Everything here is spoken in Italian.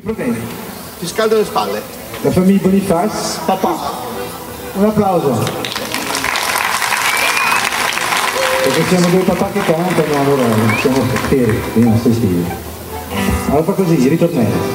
problemi? Ti scaldo le spalle. La famiglia Boniface, papà. Un applauso. Perché siamo due papà che cantano, allora siamo fieri dei nostri figli. Allora fa così, ritornello.